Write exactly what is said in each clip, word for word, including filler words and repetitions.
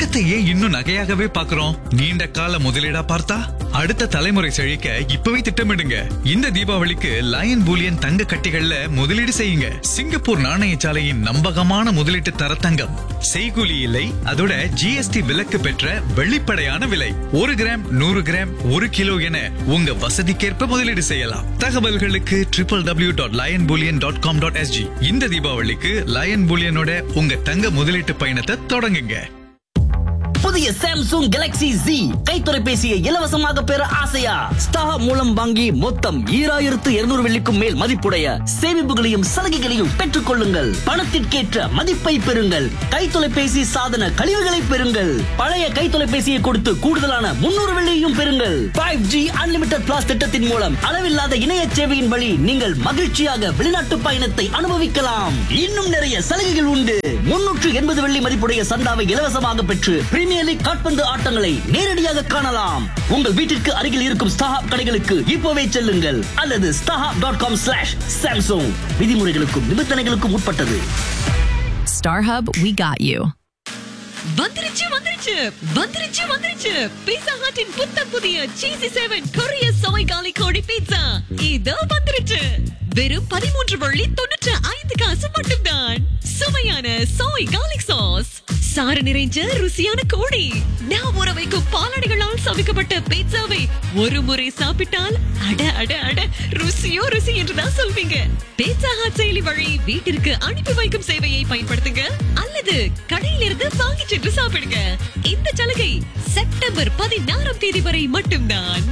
தங்கத்தை ஏன் இன்னும் நகையாகவே பார்க்கிறோம்? நீண்ட கால முதலீடா பார்த்தா அடுத்த தலைமுறை செழிக்க இப்பவே திட்டமிடுங்க. இந்த தீபாவளிக்கு லயன் பூலியன் தங்க கட்டிகள்ல முதலீடு செய்யுங்க. சிங்கப்பூர் நாணயசாலையின் நம்பகமான முதலீட்டு தர தங்கம். செய்கூலி இல்லை, அதோட ஜிஎஸ்டி விலக்கு பெற்ற வெளிப்படையான விலை. ஒரு கிராம், நூறு கிராம், ஒரு கிலோ என உங்க வசதிக்கேற்ப முதலீடு செய்யலாம். தகவல்களுக்கு triple W dot line Boolean dot com dot SG. இந்த தீபாவளிக்கு லயன் பூலியனோட உங்க தங்க முதலீட்டு பயணத்தை தொடங்குங்க. புதிய சாம்சங் கேலக்ஸி Z கைத்தொலைபேசியை இலவசமாக பெற ஆசையா? ஸ்டார் மூலம் வாங்கி மொத்தம் ஈராயிரத்து இருநூறு வெள்ளிக்கும் மேல் மதிப்புடைய சேமிப்புகளையும் சலுகைகளையும் பெற்றுக் கொள்ளுங்கள். பணத்திற்கேற்ற மதிப்பை பெறுங்கள். கைத்தொலைபேசி சாதன கழிவுகளை பெறுங்கள். பழைய கைத்தொலைபேசியை கொடுத்து கூடுதலான முன்னூறு வெள்ளியையும் பெறுங்கள். ஃபைவ் ஜி அன்லிமிட்டட் பிளாஸ் திட்டத்தின் மூலம் அளவில்லாத இணைய சேவையின் வழி நீங்கள் மகிழ்ச்சியாக வெளிநாட்டு பயணத்தை அனுபவிக்கலாம். இன்னும் நிறைய சலுகைகள் உண்டு. முன்னூற்று எண்பது வெள்ளி மதிப்புடைய சந்தாவை இலவசமாக பெற்று பிரீமியர் லீக் கால்பந்து ஆட்டங்களை நேரடியாக காணலாம். உங்கள் வீட்டிற்கு அருகில் இருக்கும் ஸ்டாஹாப் கடைகளுக்கு இப்போவே செல்லுங்கள் அல்லது StarHub dot com slash Samsung. விதிமுறைகளுக்கும் நிபந்தனைகளுக்கும் உட்பட்டது. StarHub, we got you. வந்துருச்சு வந்துருச்சு வந்துருச்சு வந்துருச்சு பீட்சா ஹட்டின் புத்தம் புதிய சீசி செவன் கொரிய சோய் காலி கோழி பீட்சா இதோ வந்துருச்சு. வெறும் பதிமூன்று வள்ளி தொண்ணூற்று ஐந்து காசு மட்டும்தான். சுவையான சோய் கார்லிக் சாஸ், சாறு நிறைஞ்ச ருசியான கோழி, நான் ஊற வைக்கும் பாலாடைகளால் சமைக்கப்பட்ட பீட்சாவை ஒரு முறை சாப்பிட்டால் அட அட அட ருசியோ ருசி என்றுதான் சொல்வீங்க. பீட்சா ஹட் செயலி வழி வீட்டிற்கு அனுப்பி வைக்கும் சேவையை பயன்படுத்துங்க அல்லது கடையிலிருந்து வாங்கி சென்று சாப்பிடுங்க. இந்த சலுகை செப்டம்பர் பதினாறாம் தேதி வரை மட்டும்தான்.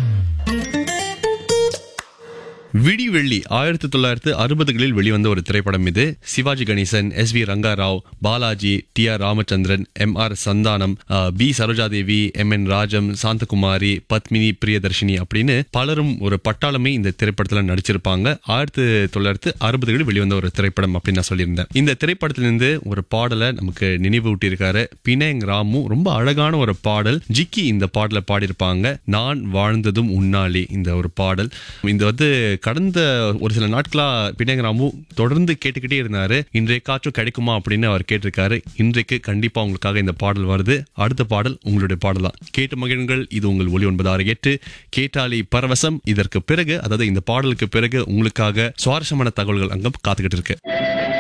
விடி வெள்ளி ஆயிரத்தி தொள்ளாயிரத்து அறுபதுகளில் வெளிவந்த ஒரு திரைப்படம் இது. Sivaji Ganesan, S we Ranga Rao, Balaji, D R Ramachandran, M R Santhanam, B Sarojadevi, M N Rajam, Shanthakumari, Padmini, Priyadarshini அப்படின்னு பலரும் ஒரு பட்டாளமே இந்த திரைப்படத்துல நடிச்சிருப்பாங்க. ஆயிரத்தி தொள்ளாயிரத்து அறுபதுகளில் வெளிவந்த ஒரு திரைப்படம் அப்படின்னு நான் சொல்லியிருந்தேன். இந்த திரைப்படத்திலிருந்து ஒரு பாடலை நமக்கு நினைவூட்டி இருக்காரு பினேங் ராமு. ரொம்ப அழகான ஒரு பாடல். ஜிக்கி இந்த பாடலை பாடியிருப்பாங்க. நான் வாழ்ந்ததும் உன்னாலே இந்த ஒரு பாடல். இந்த வந்து கடந்த ஒரு சில நாட்களா பினேங் ராமு தொடர்ந்து கேட்டுக்கிட்டே இருந்தாரு. இன்றைக்காச்சும் கிடைக்குமா அப்படின்னு அவர் கேட்டிருக்காரு. இன்றைக்கு கண்டிப்பா உங்களுக்காக இந்த பாடல் வருது. அடுத்த பாடல் உங்களுடைய பாடல் தான். கேட்டு மகிழுங்கள். இது உங்கள் ஒலி ஒன்பது ஆறு எட்டு கேட்டாலி பரவசம். இதற்கு பிறகு, அதாவது இந்த பாடலுக்கு பிறகு உங்களுக்காக சுவாரஸ்யமான தகவல்கள் அங்கம் காத்துக்கிட்டு இருக்கு.